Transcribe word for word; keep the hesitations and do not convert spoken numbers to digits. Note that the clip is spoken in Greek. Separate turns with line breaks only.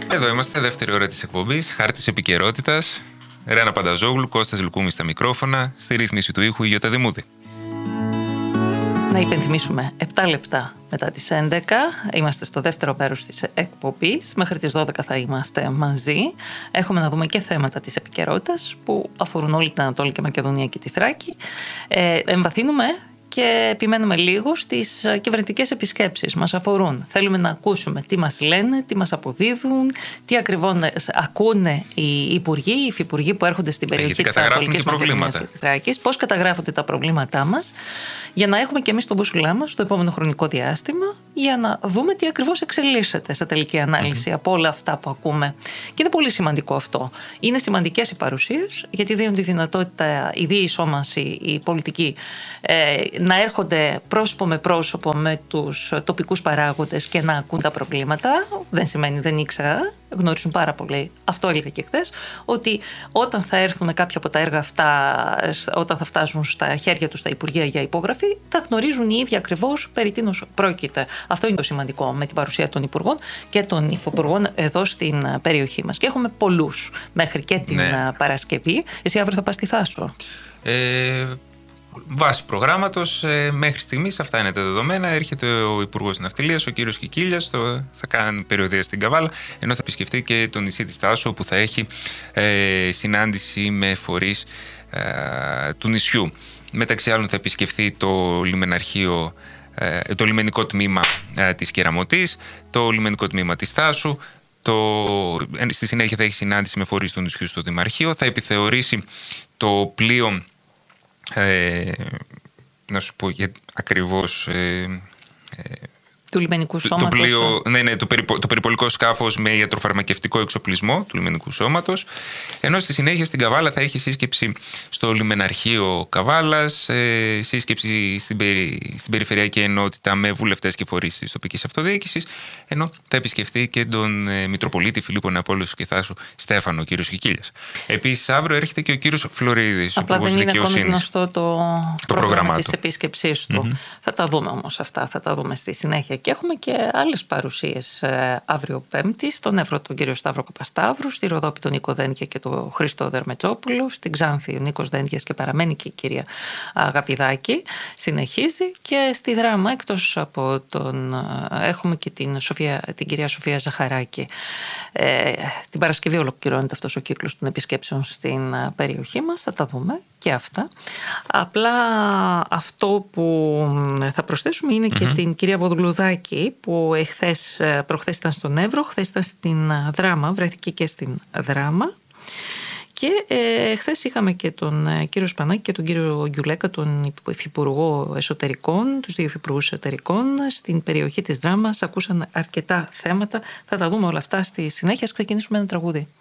Εδώ είμαστε, δεύτερη ώρα της εκπομπής, χάρτης επικαιρότητας. Ρένα Πανταζόγλου, Κώστας Λουκούμης στα μικρόφωνα, στη ρύθμιση του ήχου η Γιώτα Δημούδη.
Να υπενθυμίσουμε, επτά λεπτά μετά τις έντεκα, είμαστε στο δεύτερο μέρος της εκπομπής. Μέχρι τις δώδεκα θα είμαστε μαζί. Έχουμε να δούμε και θέματα της επικαιρότητας που αφορούν όλη την Ανατολική Μακεδονία και τη Θράκη. Ε, εμβαθύνουμε και επιμένουμε λίγο στις κυβερνητικές επισκέψεις. Μας αφορούν. Θέλουμε να ακούσουμε τι μας λένε, τι μας αποδίδουν, τι ακριβώς ακούνε οι υπουργοί, οι υφυπουργοί που έρχονται στην περιοχή της Ανατολικής Μακεδονίας και της Θράκης, πώς καταγράφονται τα προβλήματά μας, για να έχουμε και εμείς τον μπούσουλά μας στο επόμενο χρονικό διάστημα, για να δούμε τι ακριβώς εξελίσσεται σε τελική ανάλυση mm-hmm. από όλα αυτά που ακούμε. Και είναι πολύ σημαντικό αυτό. Είναι σημαντικές οι παρουσίες, γιατί δίνουν τη δυνατότητα η διεισόμαση, η πολιτική, ε, να έρχονται πρόσωπο με πρόσωπο με τους τοπικούς παράγοντες και να ακούν τα προβλήματα. Δεν σημαίνει δεν ήξερα, γνωρίζουν πάρα πολύ. Αυτό έλεγα και χθες, ότι όταν θα έρθουν κάποια από τα έργα αυτά, όταν θα φτάσουν στα χέρια τους τα Υπουργεία για υπογραφή, θα γνωρίζουν οι ίδιοι ακριβώς περί τίνος πρόκειται. Αυτό είναι το σημαντικό με την παρουσία των Υπουργών και των Υφυπουργών εδώ στην περιοχή μας. Και έχουμε πολλούς μέχρι και την ναι. Παρασκευή. Εσύ αύριο θα πας στη Θάσο.
Ε... Βάσει προγράμματος, ε, μέχρι στιγμής αυτά είναι τα δεδομένα. Έρχεται ο Υπουργός Ναυτιλίας, ο κύριος Κικίλιας, το, θα κάνει περιοδεία στην Καβάλα, ενώ θα επισκεφτεί και το νησί της Θάσου, που θα έχει ε, συνάντηση με φορείς ε, του νησιού. Μεταξύ άλλων θα επισκεφθεί το λιμεναρχείο, ε, το λιμενικό τμήμα ε, της Κεραμωτής, το λιμενικό τμήμα της Θάσου. Το, στη συνέχεια θα έχει συνάντηση με φορείς του νησιού στο Δημαρχείο, θα επιθεωρήσει το πλοίο. Ε, να σου πω για ακριβώς ε, ε,
του λιμενικού σώματος.
Το, πλοίο, ναι, ναι, το, περίπο, το περιπολικό σκάφος με ιατροφαρμακευτικό εξοπλισμό του λιμενικού σώματος. Ενώ στη συνέχεια στην Καβάλα θα έχει σύσκεψη στο λιμεναρχείο Καβάλας, ε, σύσκεψη στην, περι, στην περιφερειακή ενότητα με βουλευτές και φορείς της τοπικής αυτοδιοίκησης. Ενώ θα επισκεφθεί και τον ε, Μητροπολίτη Φιλίππο Νεαπόλεως και Θάσου Στέφανο, ο κύριος Κικίλιας. Επίσης, αύριο έρχεται και ο κύριος Φλωρίδης, ο Υπουργός Δικαιοσύνης.
Απλά δεν είναι ακόμη γνωστό το,
το
πρόγραμμα της επίσκεψής του. Mm-hmm. Θα τα δούμε όμως αυτά, θα τα δούμε στη συνέχεια. Και έχουμε και άλλες παρουσίες ε, αύριο Πέμπτη, στον Εύρο τον κύριο Σταύρο Καπασταύρου, στη Ροδόπη τον Νίκο Δένδια και τον Χρήστο Δερμετζόπουλο, στην Ξάνθη ο Νίκος Δένδιας και παραμένει και η κυρία Αγαπηδάκη, συνεχίζει, και στη Δράμα εκτός από τον έχουμε και την, Σοφία, την κυρία Σοφία Ζαχαράκη. Ε, την Παρασκευή ολοκληρώνεται αυτός ο κύκλος των επισκέψεων στην περιοχή μας, θα τα δούμε και αυτά. Απλά αυτό που θα προσθέσουμε είναι mm-hmm. και την κυρία Βοδουλουδάκη, που εχθές, προχθές ήταν στον Εύρο, χθες ήταν στην Δράμα, βρέθηκε και στην Δράμα. Και ε, χθες είχαμε και τον ε, κύριο Σπανάκη και τον κύριο Γιουλέκα, τον Υφυπουργό Εσωτερικών, τους δύο Υφυπουργούς Εσωτερικών, στην περιοχή της Δράμας. Ακούσαν αρκετά θέματα. Θα τα δούμε όλα αυτά στη συνέχεια. Ας ξεκινήσουμε ένα τραγούδι.